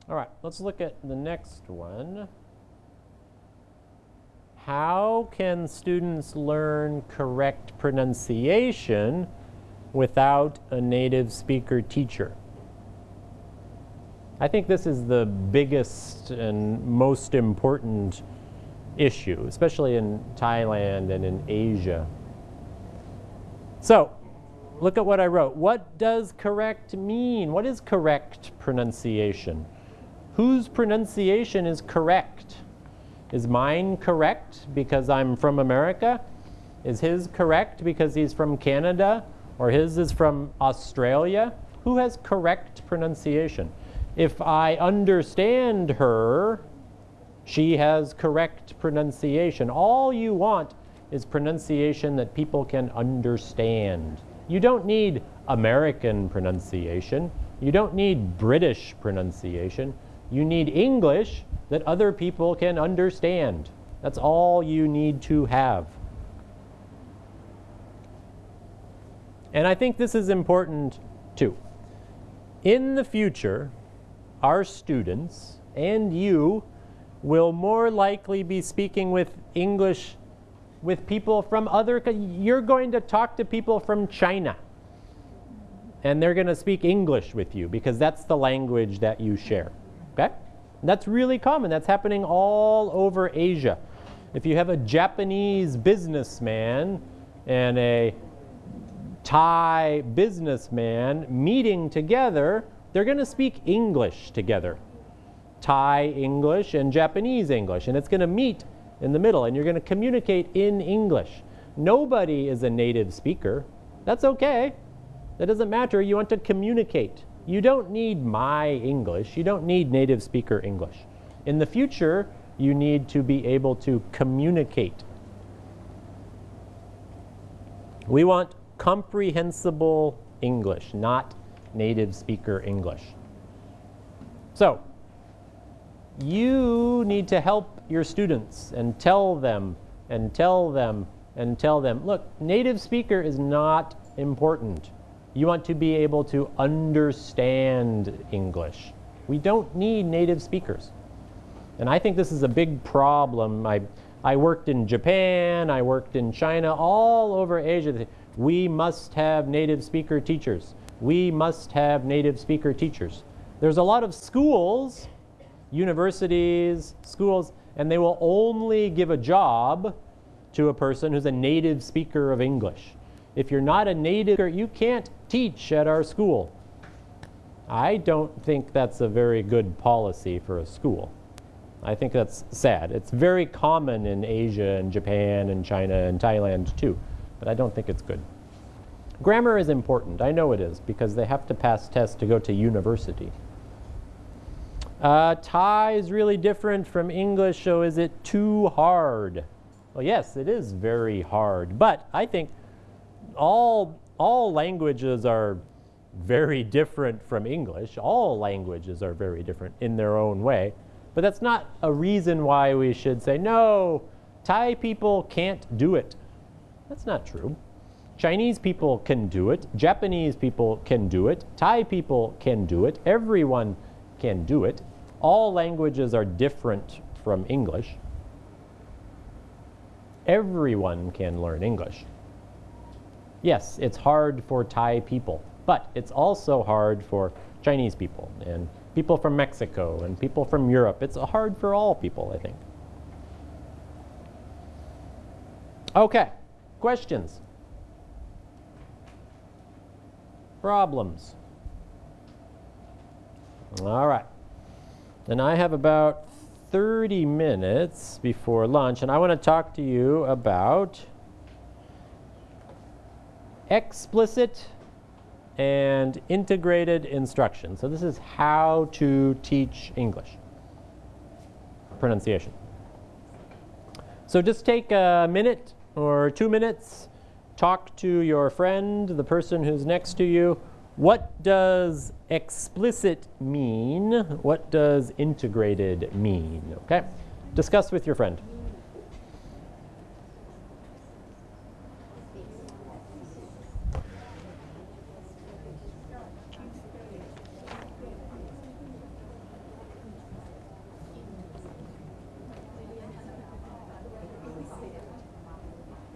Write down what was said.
All right, let's look at the next one. How can students learn correct pronunciation without a native speaker teacher? I think this is the biggest and most important issue, especially in Thailand and in Asia. So, look at what I wrote. What does correct mean? What is correct pronunciation? Whose pronunciation is correct? Is mine correct because I'm from America? Is his correct because he's from Canada? Or his is from Australia? Who has correct pronunciation? If I understand her, she has correct pronunciation. All you want is pronunciation that people can understand. You don't need American pronunciation. You don't need British pronunciation. You need English that other people can understand. That's all you need to have. And I think this is important too. In the future, our students and you will more likely be speaking with English with people from you're going to talk to people from China. And they're going to speak English with you because that's the language that you share. Okay? That's really common. That's happening all over Asia. If you have a Japanese businessman and a Thai businessman meeting together, they're going to speak English together. Thai English and Japanese English. And it's going to meet in the middle, and you're going to communicate in English. Nobody is a native speaker. That's okay. That doesn't matter. You want to communicate. You don't need my English. You don't need native speaker English. In the future, you need to be able to communicate. We want comprehensible English, not native speaker English. So, you need to help your students and tell them, look, native speaker is not important. You want to be able to understand English. We don't need native speakers. And I think this is a big problem. I worked in Japan, I worked in China, all over Asia. We must have native speaker teachers. We must have native speaker teachers. There's a lot of schools, universities, schools, and they will only give a job to a person who's a native speaker of English. If you're not a native speaker, you can't teach at our school. I don't think that's a very good policy for a school. I think that's sad. It's very common in Asia and Japan and China and Thailand too, but I don't think it's good. Grammar is important. I know it is because they have to pass tests to go to university. Thai is really different from English, so is it too hard? Well, yes, it is very hard, but I think all languages are very different from English. All languages are very different in their own way, but that's not a reason why we should say, no, Thai people can't do it. That's not true. Chinese people can do it. Japanese people can do it. Thai people can do it. Everyone can do it. All languages are different from English. Everyone can learn English. Yes, it's hard for Thai people, but it's also hard for Chinese people and people from Mexico and people from Europe. It's hard for all people, I think. Okay, questions? Problems? All right. And I have about 30 minutes before lunch, and I want to talk to you about explicit and integrated instruction. So this is how to teach English pronunciation. So just take a minute or 2 minutes, talk to your friend, the person who's next to you. What does explicit mean? What does integrated mean? Okay? Discuss with your friend.